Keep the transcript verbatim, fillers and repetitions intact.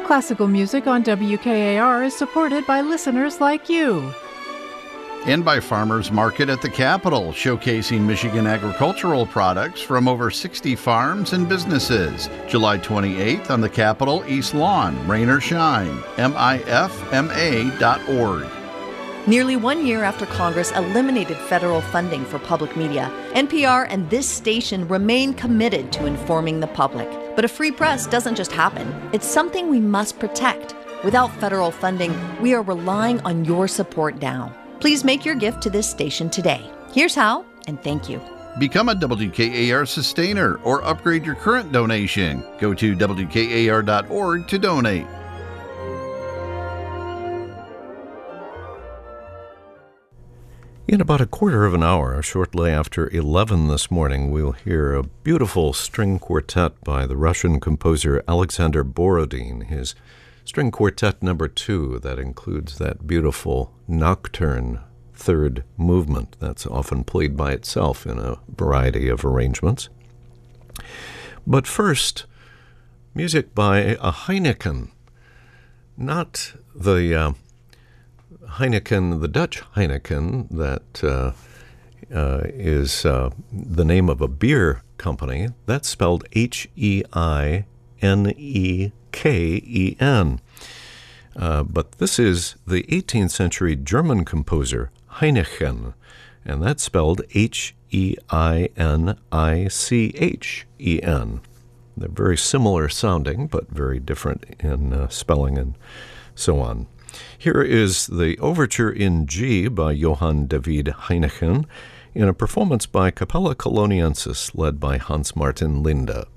Classical music on W K A R is supported by listeners like you. And by Farmers Market at the Capitol, showcasing Michigan agricultural products from over sixty farms and businesses. July twenty-eighth on the Capitol East Lawn, rain or shine, M I F M A dot org. Nearly one year after Congress eliminated federal funding for public media, N P R and this station remain committed to informing the public. But a free press doesn't just happen. It's something we must protect. Without federal funding, we are relying on your support now. Please make your gift to this station today. Here's how, and thank you. Become a W K A R sustainer or upgrade your current donation. Go to W K A R dot org to donate. In about a quarter of an hour, shortly after eleven this morning, we'll hear a beautiful string quartet by the Russian composer Alexander Borodin, his String Quartet number two, that includes that beautiful nocturne third movement that's often played by itself in a variety of arrangements. But first, music by a Heineken, not the uh, Heineken, the Dutch Heineken that uh, uh, is uh, the name of a beer company. That's spelled H E I N E K E N. Uh, but this is the eighteenth century German composer Heineken, and that's spelled H E I N I C H E N. They're very similar sounding, but very different in uh, spelling and so on. Here is the Overture in G by Johann David Heineken in a performance by Capella Coloniensis led by Hans Martin Linde.